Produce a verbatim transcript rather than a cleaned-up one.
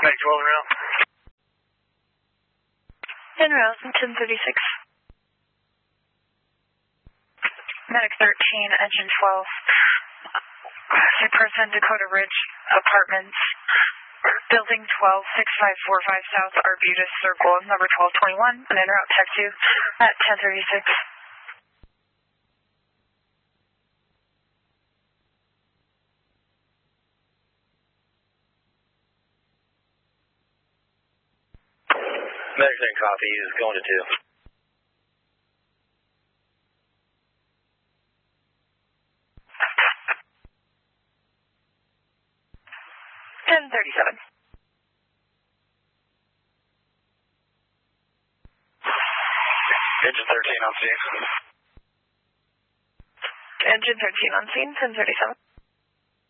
Make twelve en route. En route, ten thirty-six. Medic thirteen, engine twelve. The person, Dakota Ridge Apartments, Building twelve, six five four five South Arbutus Circle, number twelve twenty-one, and en route tech two at ten thirty-six. Medic ten copy, is going to two. ten thirty-seven. Engine thirteen on scene. Engine thirteen on scene, ten thirty-seven.